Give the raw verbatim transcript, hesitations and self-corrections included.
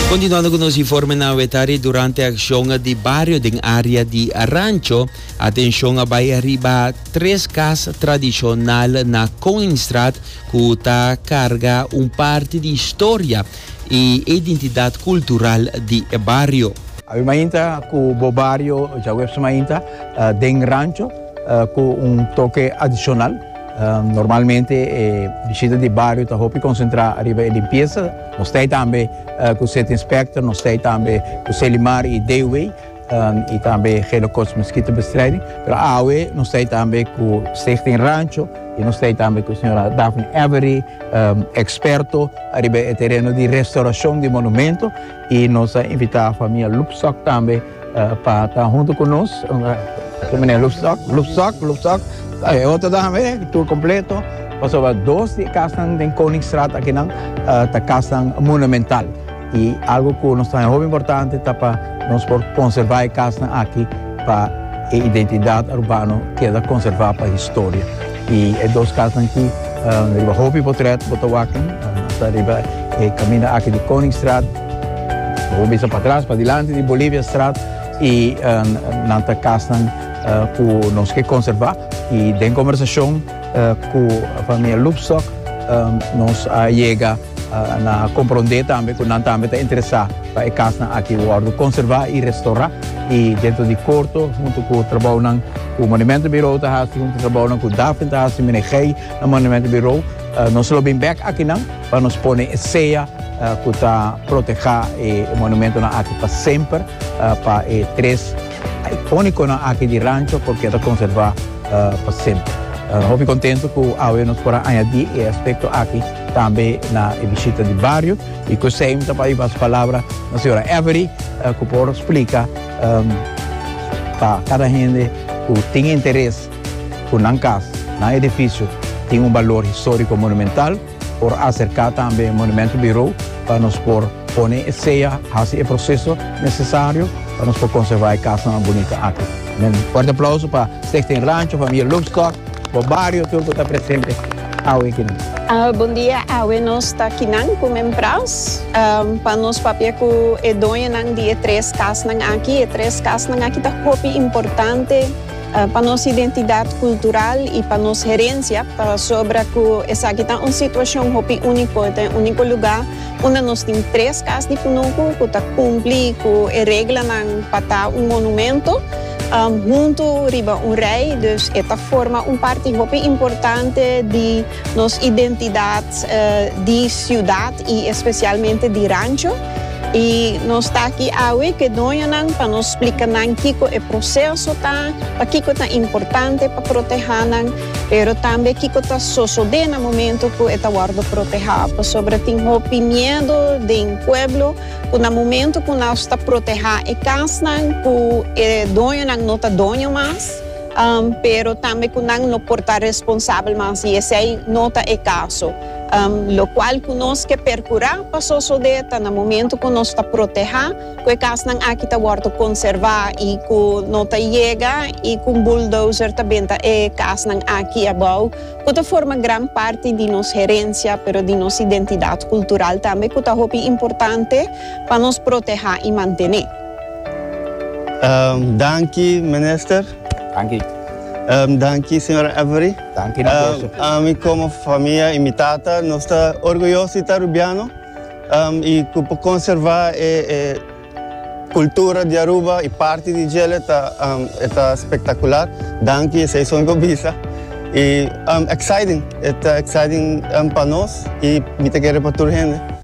Continuando con los informes navetari durante azione di barrio in area di Rancho, attenzione vai arriba tres casas tradizionali na Koningsstraat che ta carga un parte di storia e identità culturale di barrio. Abbiamo mainta con il barrio, già questo mainta, uh, den Rancho, uh, con un tocco addizionale. Uh, normalmente eh, visita di barrio ta hopi concentra arriba a limpeza, non stai tambe uh, con set inspector, non stai tambe con Selimar e Dewey um, e tambe gele kots mosquitobestrijding, però awe non stai tambe con Stichting Rancho e non stai tambe con signora Daphne Avery, um, esperto arriba a terreno di restaurazione di monumento e nos invita a famiglia Loopstok tambe uh, para estar junto con nos, uh, Loopstok, Loopstok, Loopstok. É outra também, tour completo. Passou dois de casas em Koningsstraat aqui na uh, casa monumental. E algo que nós temos muito importante é para nós conservar a casa aqui para a identidade urbana que é conservar para a história. E é duas casas aqui, uh, o Hobby Portrait, Botawaken, arriba e caminha aqui de Koningsstraat, o bisa para trás, para diante de Bolívia Straat e uh, na casa uh, que nós queremos conservar. E em conversação uh, com a família Loopstok, um, nós uh, chega uh, na compreender também que nós também está interessado para a casa aqui o conservar e restaurar e dentro de curto junto com o trabalho com o Monumento Bureau tá assim junto com o trabalho com o Daphne tá assim menegei no Monumento Bureau uh, nós lo bem back aqui não para nos pôr ceia uh, que tá proteger o monumento na aqui para sempre uh, para e três icônico na aqui de Rancho porque está conservar Uh, para sempre. Uh, Estou contente que a U E nos possa añadir esse aspecto aqui também na visita de barrio e que sempre para ir as palavras da senhora Avery uh, que por explicar um, para cada gente que tem interesse que na casa, na edifício tem um valor histórico monumental por acercar também o Monumento Bureau para nos por pôr ceia, fazer o processo necessário para nos por conservar a casa bonita aqui. Um forte aplauso para Stichting Rancho, família Loopstok, o barrio, tudo que está presente aqui. Uh, bom dia, awe nós está aqui com membros um, para nós papel que é dono de três casas aqui, e três casas aqui está muito importante uh, para nossa identidade cultural e para nossa herência, para sobre que essa aqui está uma situação muito única, é um único lugar onde nós temos três casas de Punuco que está cumprir com a regra para um monumento. Um, junto riba um rei, dus esta forma um parte muito importante de nossa identidade uh, de cidade e especialmente de rancho. E nós está aqui hoje que dona para nos explicar que é o processo tá, para que é importante para proteger, mas também que está sucedendo no momento que está guarda proteger, sobre tem o medo do pueblo, que no momento que nós está proteger a casa, que é dona não está dona mais. Um, pero também que não porta responsável mais e esse aí não é o caso. Um, o qual que nós que percurar passou só deta no momento que nós está proteger, que a casa não aqui está guarda conservar e que não está chega e com bulldozer também está a casa não aqui abaixo, que está forma grande parte de nossa herência, pero de nossa identidade cultural também, que está muito importante para nos proteger e manter. Um, danke, minister. Danke. Um, danke, senhora Avery. Danke, um, a mim como família e minha tata, nós estamos orgulhosos de estar rubiano um, e por conservar a cultura de Aruba e parte de Gele está um, espetacular. Danke, vocês são bobisa. E um, exciting, é exciting um, para nós e me quero para toda a gente.